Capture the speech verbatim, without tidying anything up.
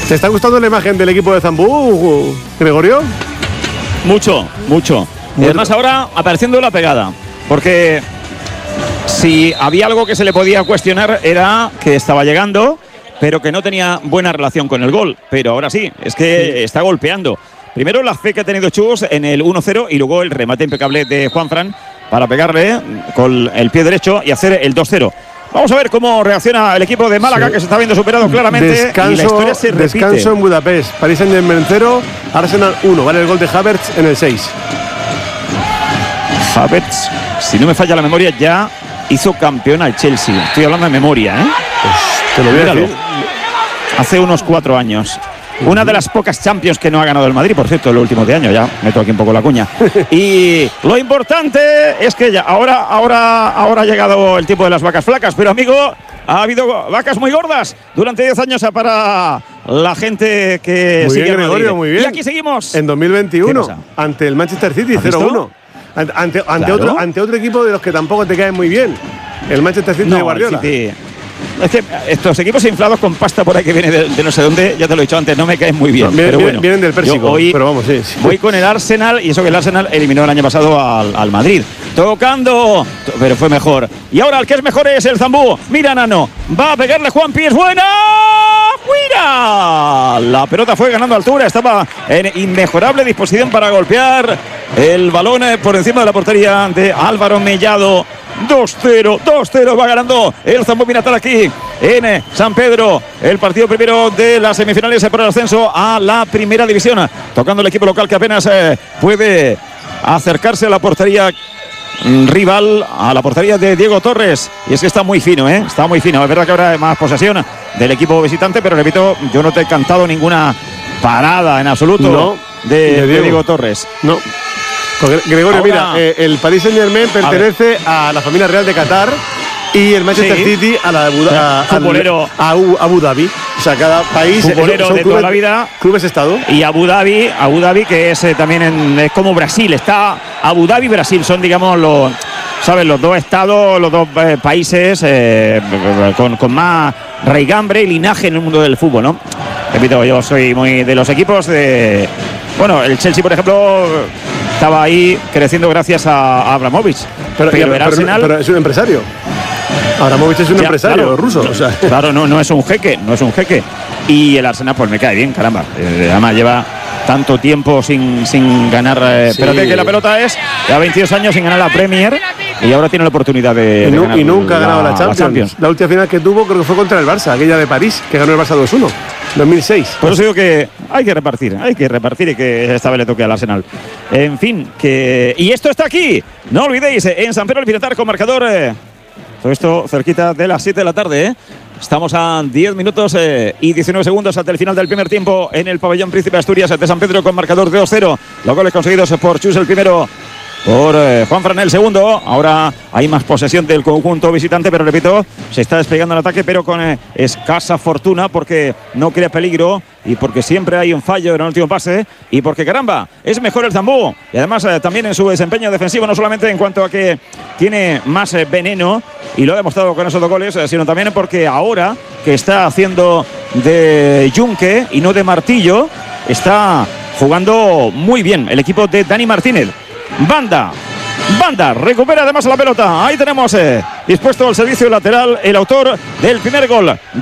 ¿Te está gustando la imagen del equipo de Zambú, Gregorio? Mucho, mucho. Y además ahora apareciendo la pegada. Porque si había algo que se le podía cuestionar era que estaba llegando, pero que no tenía buena relación con el gol. Pero ahora sí, es que está golpeando. Primero la fe que ha tenido Chus en el uno cero y luego el remate impecable de Juanfran para pegarle con el pie derecho y hacer el dos cero. Vamos a ver cómo reacciona el equipo de Málaga, sí, que se está viendo superado claramente. Descanso, y la historia se repite. Descanso en Budapest. Paris Saint-Germain cero, Arsenal uno. Vale el gol de Havertz en el seis. Havertz, si no me falla la memoria, ya hizo campeón al Chelsea. Estoy hablando de memoria, ¿eh? Pues te lo voy a decir. Hace unos cuatro años. Una de las pocas Champions que no ha ganado el Madrid, por cierto, el último de año, ya meto aquí un poco la cuña. Y lo importante es que ya ahora, ahora, ahora ha llegado el tiempo de las vacas flacas, pero amigo, ha habido vacas muy gordas durante diez años para la gente que muy sigue bien, el Gregorio, muy bien. Y aquí seguimos. En dos mil veintiuno, ante el Manchester City, cero uno. Ante, ante, ante, claro. otro, ante otro equipo de los que tampoco te caen muy bien, el Manchester City no, de Guardiola. Es que estos equipos inflados con pasta por ahí que viene de, de no sé dónde, ya te lo he dicho antes, no me caen muy bien. No, vienen, pero bueno, vienen del Pérsico, hoy pero vamos, sí, sí. Voy con el Arsenal, y eso que el Arsenal eliminó el año pasado al, al Madrid. Tocando, pero fue mejor. Y ahora el que es mejor es el Zambú. Mira, Nano, va a pegarle Juanpi, es buena. ¡Mira! La pelota fue ganando altura, estaba en inmejorable disposición para golpear el balón por encima de la portería de Álvaro Mellado. dos cero, dos cero va ganando el Zambú Minatal aquí en San Pedro. El partido primero de las semifinales por el ascenso a la primera división. Tocando el equipo local que apenas eh, puede acercarse a la portería rival, a la portería de Diego Torres. Y es que está muy fino, ¿eh? Está muy fino. Es verdad que ahora hay más posesión del equipo visitante, pero repito, yo no te he cantado ninguna parada en absoluto no, de, de, Diego. de Diego Torres. No. Gregorio, ahora, mira, eh, el Paris Saint-Germain pertenece a, a la familia real de Qatar y el Manchester sí. City a la Abu, a, futbolero, a, a Abu Dhabi. O sea, cada país futbolero son de clubes, toda la vida. Clubes estado. Y Abu Dhabi, Abu Dhabi que es eh, también en, es como Brasil, está Abu Dhabi y Brasil, son digamos los, ¿sabes? Los dos estados, los dos eh, países eh, con, con más raigambre y linaje en el mundo del fútbol, ¿no? Repito, yo soy muy de los equipos de, bueno, el Chelsea, por ejemplo, estaba ahí creciendo gracias a Abramovich. Pero, pero, ya, el Arsenal, pero, pero es un empresario. Abramovich es un ya, empresario claro, ruso. No, o sea. Claro, no, no es un jeque, no es un jeque. Y el Arsenal, pues me cae bien, caramba. Eh, además lleva tanto tiempo sin, sin ganar. Eh, sí. Espérate que la pelota es ya veintidós años sin ganar la Premier y ahora tiene la oportunidad de, y, de no, ganar y nunca la, ha ganado la Champions. la Champions. La última final que tuvo creo que fue contra el Barça, aquella de París, que ganó el Barça dos uno. dos mil seis. Por eso digo que hay que repartir, hay que repartir y que esta vez le toque al Arsenal. En fin, que y esto está aquí. No olvidéis, en San Pedro el Pinatar con marcador. Eh, todo esto cerquita de las siete de la tarde, ¿eh? Estamos a diez minutos eh, y diecinueve segundos hasta el final del primer tiempo en el pabellón Príncipe de Asturias de San Pedro con marcador de dos cero. Los goles conseguidos por Chus el primero, por eh, Juanfran el segundo. Ahora hay más posesión del conjunto visitante, pero repito, se está desplegando el ataque, pero con eh, escasa fortuna porque no crea peligro y porque siempre hay un fallo en el último pase y porque, caramba, es mejor el Zambú. Y además eh, también en su desempeño defensivo, no solamente en cuanto a que tiene más eh, veneno, y lo ha demostrado con esos dos goles, eh, sino también porque ahora que está haciendo de yunque y no de martillo, está jugando muy bien el equipo de Dani Martínez. Banda, Banda, recupera además la pelota. Ahí tenemos eh, dispuesto al servicio lateral el autor del primer gol.